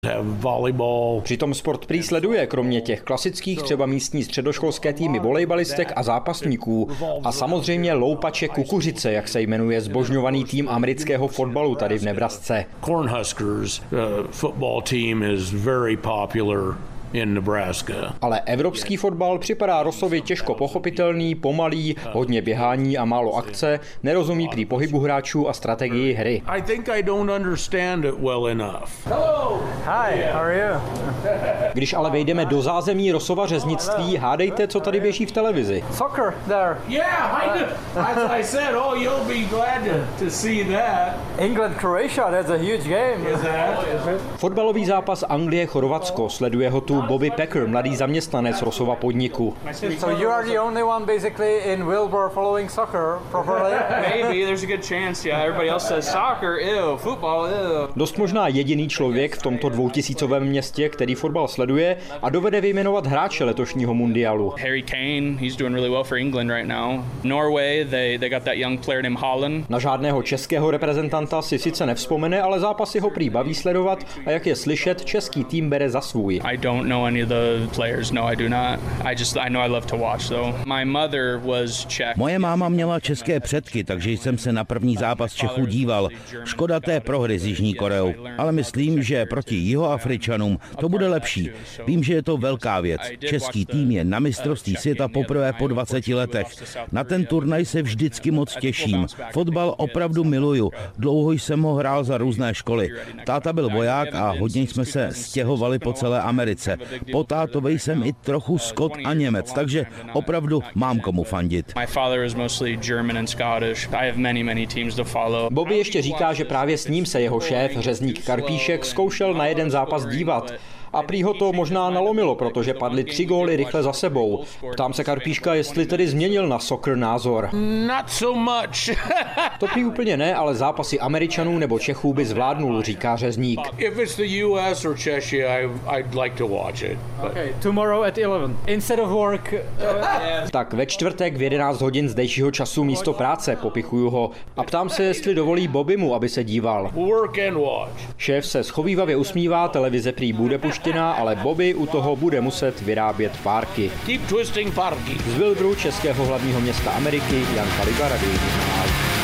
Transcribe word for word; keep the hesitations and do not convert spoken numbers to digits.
Přitom sport prý sleduje kromě těch klasických třeba místní středoškolské týmy volejbalistek a zápasníků a samozřejmě loupače kukuřice, jak se jmenuje zbožňovaný tým amerického fotbalu tady v Nebrasce. Cornhuskers uh, football team is very popular in Nebraska. Ale evropský fotbal připadá Rossovi těžko pochopitelný, pomalý, hodně běhání a málo akce, nerozumí prý pohybu hráčů a strategii hry. I think I don't understand it well enough. Hello. Hi, how are you? Když ale vejdeme do zázemí Rossova řeznictví, hádejte, co tady běží v televizi. Soccer there. Yeah, I do. As I said, oh, you'll be glad to, to see that. England Croatia, that's a huge game. Is that? Fotbalový zápas Anglie-Chorvatsko, sleduje ho tu Bobby Packer, mladý zaměstnanec Rossova podniku. So you are the only one basically in Wilbur following soccer properly? Maybe there's a good chance. Yeah, everybody else says soccer, ew, football, ew. Dost možná jediný člověk v tomto dvoutisícovém městě, který fotbal sleduje a dovede vyjmenovat hráče letošního mundialu. Harry Kane, he's doing really well for England right now. Norway, they they got that young player named Haaland. Na žádného českého reprezentanta si sice nevzpomene, ale zápasy ho prý baví sledovat a jak je slyšet, český tým bere za svůj. I don't know any of the players. No, I do not. I just I know I love to watch though. My mother was Czech. Moje máma měla české předky, takže jsem se na první zápas Čechů díval. Škoda té prohry s Jižní Koreou, ale myslím, že proti Jihoafričanům to bude lepší. Vím, že je to velká věc. Český tým je na mistrovství světa poprvé po dvaceti letech. Na ten turnaj se vždycky moc těším. Fotbal opravdu miluju. Dlouho jsem ho hrál za různé školy. Táta byl voják a hodně jsme se stěhovali po celé Americe. Po tátovi jsem i trochu Skot a Němec, takže opravdu mám komu fandit. Bobby ještě říká, že právě s ním se jeho šéf, řezník Karpíšek, zkoušel na jeden zápas dívat. A prý ho to možná nalomilo, protože padly tři góly rychle za sebou. Ptám se Karpíška, jestli tedy změnil na soccer názor. Not so much. To prý úplně ne, ale zápasy Američanů nebo Čechů by zvládnul, říká řezník. If it's the U S or Czechia, I, I'd like to watch it. But... Okay, tomorrow at eleven. Instead of work. Uh... Tak ve čtvrtek v jedenáct hodin zdejšího času místo práce, popichuju ho. A ptám se, jestli dovolí Bobbymu, aby se díval. Work and watch. Šéf se schovívavě usmívá, televize prý bude puštěná, ale Bobby u toho bude muset vyrábět párky. Keep twisting párky. Z Wilburu, českého hlavního města Ameriky, Jan Kaliba, Radio.